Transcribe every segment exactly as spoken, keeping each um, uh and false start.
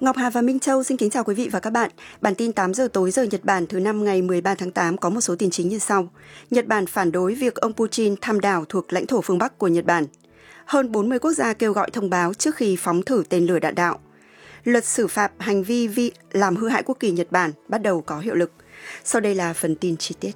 Ngọc Hà và Minh Châu xin kính chào quý vị và các bạn. Bản tin tám giờ tối giờ Nhật Bản thứ năm ngày mười ba tháng tám có một số tin chính như sau. Nhật Bản phản đối việc ông Putin thăm đảo thuộc lãnh thổ phương Bắc của Nhật Bản. Hơn bốn mươi quốc gia kêu gọi thông báo trước khi phóng thử tên lửa đạn đạo. Luật xử phạt hành vi vi làm hư hại quốc kỳ Nhật Bản bắt đầu có hiệu lực. Sau đây là phần tin chi tiết.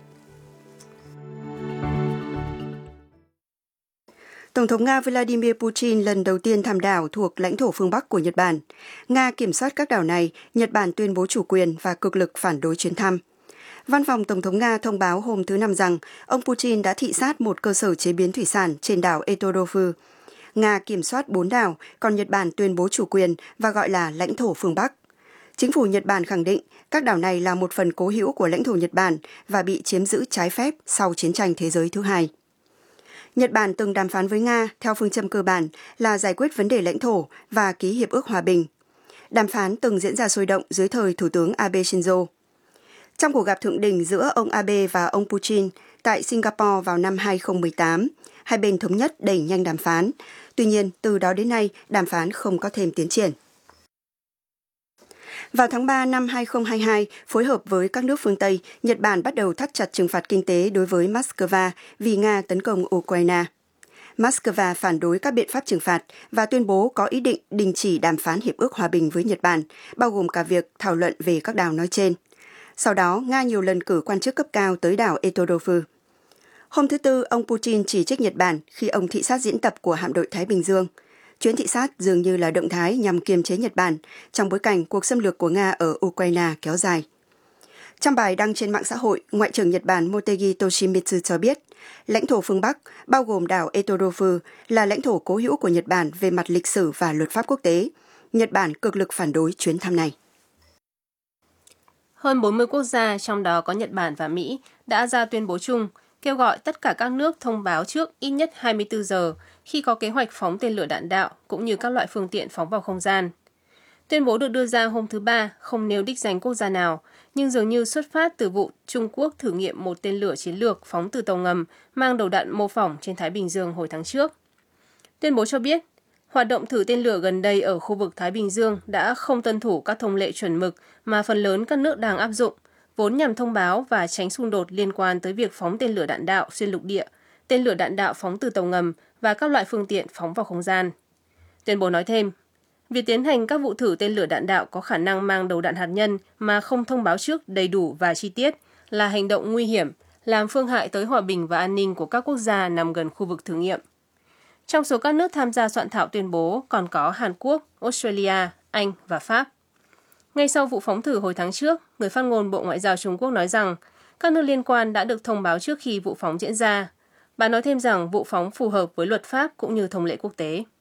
Tổng thống Nga Vladimir Putin lần đầu tiên thăm đảo thuộc lãnh thổ phương Bắc của Nhật Bản. Nga kiểm soát các đảo này, Nhật Bản tuyên bố chủ quyền và cực lực phản đối chuyến thăm. Văn phòng Tổng thống Nga thông báo hôm thứ Năm rằng ông Putin đã thị sát một cơ sở chế biến thủy sản trên đảo Etodofu. Nga kiểm soát bốn đảo, còn Nhật Bản tuyên bố chủ quyền và gọi là lãnh thổ phương Bắc. Chính phủ Nhật Bản khẳng định các đảo này là một phần cố hữu của lãnh thổ Nhật Bản và bị chiếm giữ trái phép sau chiến tranh thế giới thứ hai. Nhật Bản từng đàm phán với Nga theo phương châm cơ bản là giải quyết vấn đề lãnh thổ và ký hiệp ước hòa bình. Đàm phán từng diễn ra sôi động dưới thời Thủ tướng Abe Shinzo. Trong cuộc gặp thượng đỉnh giữa ông Abe và ông Putin tại Singapore vào năm hai không một tám, hai bên thống nhất đẩy nhanh đàm phán. Tuy nhiên, từ đó đến nay, đàm phán không có thêm tiến triển. Vào tháng ba năm hai không hai hai, phối hợp với các nước phương Tây, Nhật Bản bắt đầu thắt chặt trừng phạt kinh tế đối với Moscow vì Nga tấn công Ukraine. Moscow phản đối các biện pháp trừng phạt và tuyên bố có ý định đình chỉ đàm phán hiệp ước hòa bình với Nhật Bản, bao gồm cả việc thảo luận về các đảo nói trên. Sau đó, Nga nhiều lần cử quan chức cấp cao tới đảo Etodofu. Hôm thứ Tư, ông Putin chỉ trích Nhật Bản khi ông thị sát diễn tập của hạm đội Thái Bình Dương. Chuyến thị sát dường như là động thái nhằm kiềm chế Nhật Bản trong bối cảnh cuộc xâm lược của Nga ở Ukraine kéo dài. Trong bài đăng trên mạng xã hội, Ngoại trưởng Nhật Bản Motegi Toshimitsu cho biết, lãnh thổ phương Bắc, bao gồm đảo Etodofu, là lãnh thổ cố hữu của Nhật Bản về mặt lịch sử và luật pháp quốc tế. Nhật Bản cực lực phản đối chuyến thăm này. Hơn bốn mươi quốc gia, trong đó có Nhật Bản và Mỹ, đã ra tuyên bố chung, kêu gọi tất cả các nước thông báo trước ít nhất hai mươi tư giờ khi có kế hoạch phóng tên lửa đạn đạo cũng như các loại phương tiện phóng vào không gian. Tuyên bố được đưa ra hôm thứ Ba, không nêu đích danh quốc gia nào, nhưng dường như xuất phát từ vụ Trung Quốc thử nghiệm một tên lửa chiến lược phóng từ tàu ngầm mang đầu đạn mô phỏng trên Thái Bình Dương hồi tháng trước. Tuyên bố cho biết, hoạt động thử tên lửa gần đây ở khu vực Thái Bình Dương đã không tuân thủ các thông lệ chuẩn mực mà phần lớn các nước đang áp dụng, vốn nhằm thông báo và tránh xung đột liên quan tới việc phóng tên lửa đạn đạo xuyên lục địa, tên lửa đạn đạo phóng từ tàu ngầm và các loại phương tiện phóng vào không gian. Tuyên bố nói thêm, việc tiến hành các vụ thử tên lửa đạn đạo có khả năng mang đầu đạn hạt nhân mà không thông báo trước đầy đủ và chi tiết là hành động nguy hiểm, làm phương hại tới hòa bình và an ninh của các quốc gia nằm gần khu vực thử nghiệm. Trong số các nước tham gia soạn thảo tuyên bố còn có Hàn Quốc, Australia, Anh và Pháp. Ngay sau vụ phóng thử hồi tháng trước, người phát ngôn Bộ Ngoại giao Trung Quốc nói rằng các nước liên quan đã được thông báo trước khi vụ phóng diễn ra. Bà nói thêm rằng vụ phóng phù hợp với luật pháp cũng như thông lệ quốc tế.